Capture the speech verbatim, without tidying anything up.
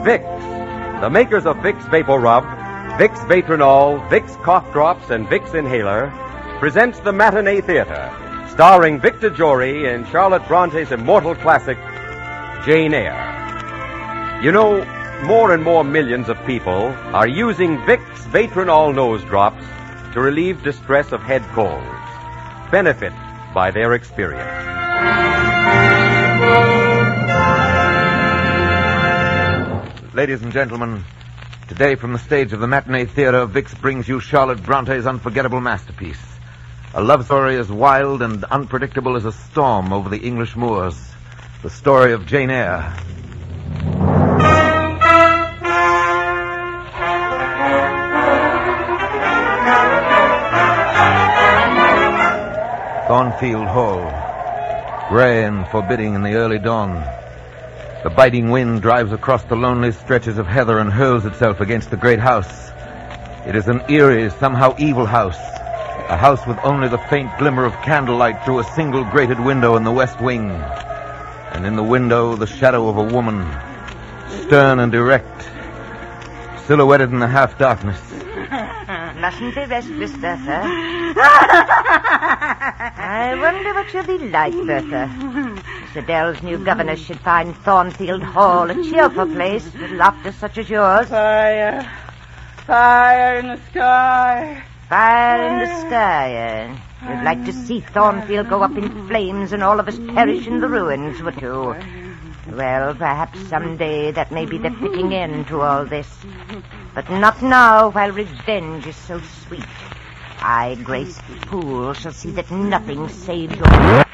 Vicks, the makers of Vicks Vapor Rub, Vicks Vatronol, Vicks Cough Drops, and Vicks Inhaler, presents the Matinee Theater, starring Victor Jory in Charlotte Bronte's immortal classic, Jane Eyre. You know, more and more millions of people are using Vicks Vatronol nose drops to relieve distress of head colds. Benefit by their experience. Ladies and gentlemen, today from the stage of the Matinee Theater, Vicks brings you Charlotte Bronte's unforgettable masterpiece. A love story as wild and unpredictable as a storm over the English moors. The story of Jane Eyre. Thornfield Hall, gray and forbidding in the early dawn. The biting wind drives across the lonely stretches of heather and hurls itself against the great house. It is an eerie, somehow evil house. A house with only the faint glimmer of candlelight through a single grated window in the west wing. And in the window, the shadow of a woman, stern and erect, silhouetted in the half-darkness. Mustn't be restless, Bertha. I wonder what you'll be like, Bertha. Mister Dell's new governess should find Thornfield Hall a cheerful place with laughter such as yours. Fire. Fire in the sky. Fire in the sky, eh? You'd like to see Thornfield go up in flames and all of us perish in the ruins, would you? Well, perhaps someday that may be the fitting end to all this. But not now, while revenge is so sweet. I, Grace Poole, shall see that nothing saves your...